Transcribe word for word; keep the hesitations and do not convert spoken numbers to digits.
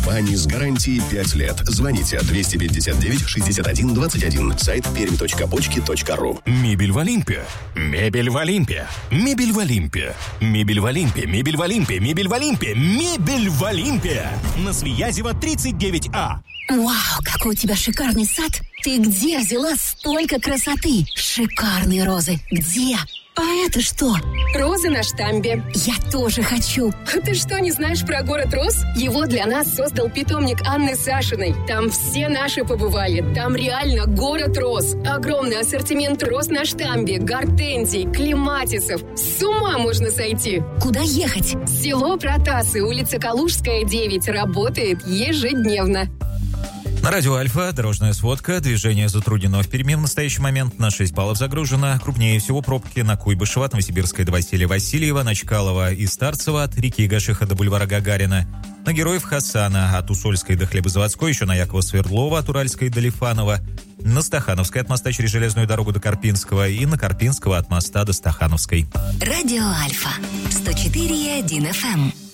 бани с гарантией пять лет. Звоните двести пятьдесят девять шестьдесят один двадцать один. Сайт пермь точка почки точка ру. Мебель в Олимпе. Мебель в Олимпе. Мебель в Олимпе. Мебель в Олимпе. Мебель в Олимпе. Мебель в Олимпе. Мебель в Олимпе. На Свиязева тридцать девять А. Вау, какой у тебя шикарный сад. Ты где взяла столько красоты? Шикарные розы. Где? А это что? Розы на штамбе. Я тоже хочу. Ты что, не знаешь про город роз? Его для нас создал питомник Анны Сашиной. Там все наши побывали. Там реально город роз. Огромный ассортимент роз на штамбе, гортензий, клематисов. С ума можно сойти. Куда ехать? Село Протасы, улица Калужская, девять. Работает ежедневно. На радио Альфа дорожная сводка. Движение затруднено в Перми в настоящий момент. На шесть баллов загружено. Крупнее всего пробки на Куйбышева от Новосибирской до Василия Васильева, на Чкалова и Старцева от реки Гашиха до бульвара Гагарина. На Героев Хасана от Усольской до Хлебозаводской, еще на Якова Свердлова от Уральской до Лифанова. На Стахановской от моста через железную дорогу до Карпинского и на Карпинского от моста до Стахановской. Радио Альфа сто четыре и один эф эм.